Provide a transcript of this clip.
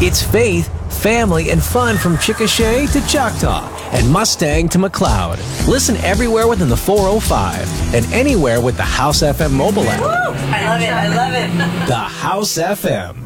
It's faith, family, and fun from Chickasha to Choctaw and Mustang to McLeod. Listen everywhere within the 405 and anywhere with the House FM mobile app. Woo! I love it. The House FM.